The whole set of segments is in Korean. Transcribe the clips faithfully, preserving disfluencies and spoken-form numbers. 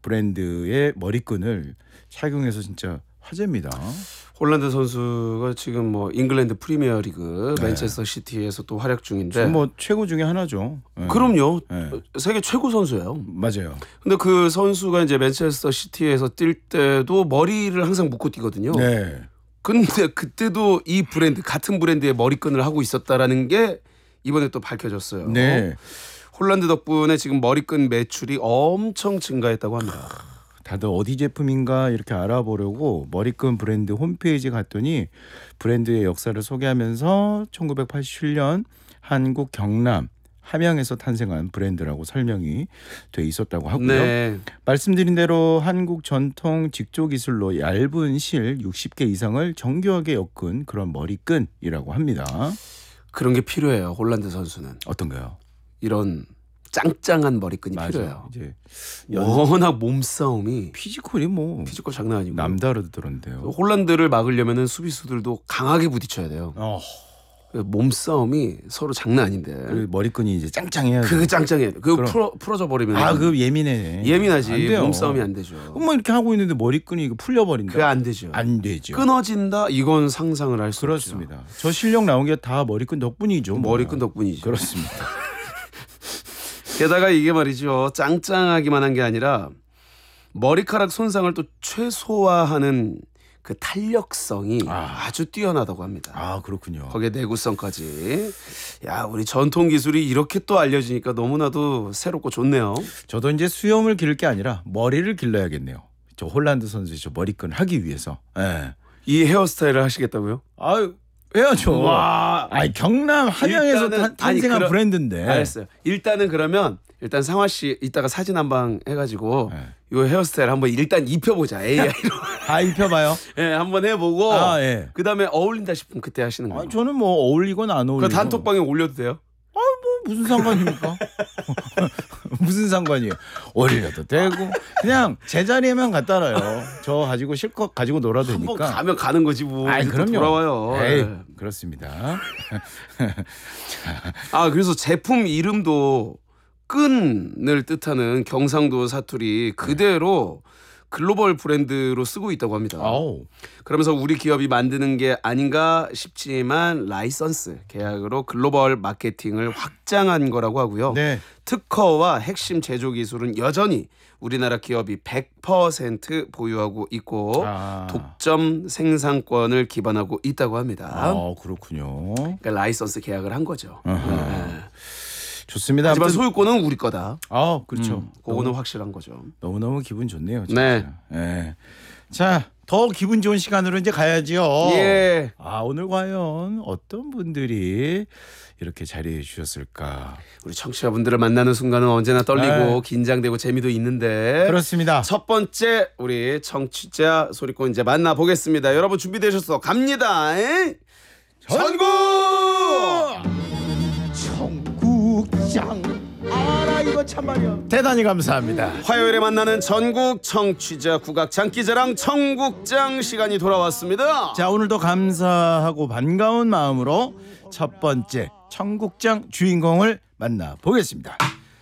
브랜드의 머리끈을 착용해서 진짜 화제입니다. 홀란드 선수가 지금 뭐 잉글랜드 프리미어리그 네. 맨체스터 시티에서 또 활약 중인데 뭐 최고 중에 하나죠. 네. 그럼요. 네. 세계 최고 선수예요. 맞아요. 근데 그 선수가 이제 맨체스터 시티에서 뛸 때도 머리를 항상 묶고 뛰거든요. 네. 근데 그때도 이 브랜드 같은 브랜드의 머리끈을 하고 있었다라는 게 이번에 또 밝혀졌어요. 네. 홀란드 덕분에 지금 머리끈 매출이 엄청 증가했다고 합니다. 다들 어디 제품인가 이렇게 알아보려고 머리끈 브랜드 홈페이지 갔더니 브랜드의 역사를 소개하면서 천구백팔십칠 년 한국 경남 함양에서 탄생한 브랜드라고 설명이 돼 있었다고 하고요. 네. 말씀드린 대로 한국 전통 직조 기술로 얇은 실 육십 개 이상을 정교하게 엮은 그런 머리끈이라고 합니다. 그런 게 필요해요. 홀란드 선수는. 어떤가요? 이런 짱짱한 머리끈이 맞아. 필요해요. 이제 워낙 몸싸움이 피지컬이 뭐 피지컬 장난 아니고 남다르더런데요. 홀란드를 막으려면은 수비수들도 강하게 부딪혀야 돼요. 어. 몸싸움이 서로 장난 아닌데. 그 머리끈이 이제 짱짱해야 돼. 그 짱짱해. 그 그럼. 풀어 풀어져 버리면 아, 그 예민해. 예민하지. 안 돼요. 몸싸움이 안 되죠. 뭐 이렇게 하고 있는데 머리끈이 풀려 버린다. 그게 안 되죠. 안 되죠. 끊어진다. 이건 상상을 할 수 없죠. 그렇습니다. 저 실력 나온 게 다 머리끈 덕분이죠. 뭐. 머리끈 덕분이죠. 그렇습니다. 게다가 이게 말이죠. 짱짱하기만 한 게 아니라 머리카락 손상을 또 최소화하는 그 탄력성이 아. 주 뛰어나다고 합니다. 아, 그렇군요. 거기에 내구성까지. 야, 우리 전통 기술이 이렇게 또 알려지니까 너무나도 새롭고 좋네요. 저도 이제 수염을 기를 게 아니라 머리를 길러야겠네요. 저 홀란드 선수의 저 머리끈 하기 위해서. 예. 이 헤어스타일을 하시겠다고요? 아유, 해야죠. 와. 아니, 경남 함양에서 일단은- 탄- 탄생한 아니, 그러- 브랜드인데. 알았어요. 일단은 그러면 일단 상화 씨 이따가 사진 한 방 해가지고 네. 이 헤어스타일 한번 일단 입혀보자. 에이아이로. 아, 입혀봐요. 예, 한번 해보고. 아, 예. 그 다음에 어울린다 싶으면 그때 하시는 거예요. 아니, 저는 뭐 어울리건 안 그 어울리건. 단톡방에 올려도 돼요? 무슨 상관입니까? 무슨 상관이에요? 어울려도 되고 그냥 제자리에만 갖다 놔요. 저 가지고 실컷 가지고 놀아도 한번 되니까. 가면 가는 거지 뭐. 아이, 이제 또 그럼요. 돌아와요. 에이, 예. 그렇습니다. 아, 그래서 제품 이름도 끈을 뜻하는 경상도 사투리 그대로 글로벌 브랜드로 쓰고 있다고 합니다. 아우. 그러면서 우리 기업이 만드는 게 아닌가 싶지만 라이선스 계약으로 글로벌 마케팅을 확장한 거라고 하고요. 네. 특허와 핵심 제조 기술은 여전히 우리나라 기업이 백 퍼센트 보유하고 있고 아. 독점 생산권을 기반하고 있다고 합니다. 아, 그렇군요. 그러니까 라이선스 계약을 한 거죠. 아하. 네. 좋습니다. 하지만 아무튼- 소유권은 우리 거다. 아, 그렇죠. 음, 그거는 확실한 거죠. 너무 너무 기분 좋네요. 진짜. 네. 네. 자, 더 기분 좋은 시간으로 이제 가야지요. 예. 아, 오늘 과연 어떤 분들이 이렇게 자리해 주셨을까? 우리 청취자분들을 만나는 순간은 언제나 떨리고 네. 긴장되고 재미도 있는데 그렇습니다. 첫 번째 우리 청취자 소리꾼 이제 만나보겠습니다. 여러분 준비되셨어? 갑니다. 에? 전국! 청국장. 알아, 이거 참말이야. 대단히 감사합니다. 화요일에 만나는 전국 청취자 국악 장기자랑 청국장 시간이 돌아왔습니다. 자, 오늘도 감사하고 반가운 마음으로 첫 번째 청국장 주인공을 만나보겠습니다.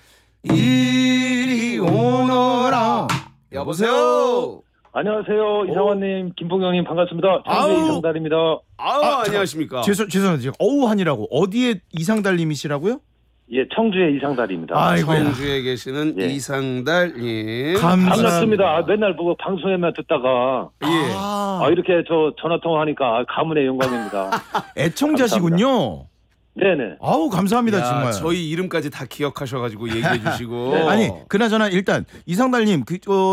이리 오너라. 여보세요. 안녕하세요. 이상환님, 김풍경님 반갑습니다. 아우. 청주의 이상달입니다. 아우, 아, 안녕하십니까. 죄송 죄송합니다. 어우한이라고 어디에 이상달님이시라고요? 예, 청주의 이상달입니다. 아이고야. 청주에 계시는 예. 이상달님. 반갑습니다. 아, 맨날 보고 방송에만 듣다가 예. 아, 아, 이렇게 저 전화 통화하니까 가문의 영광입니다. 애청자시군요. 네네. 아우, 감사합니다. 야, 정말. 저희 이름까지 다 기억하셔가지고 얘기해 주시고. 네. 아니, 그나저나 일단 이상달님 그 어,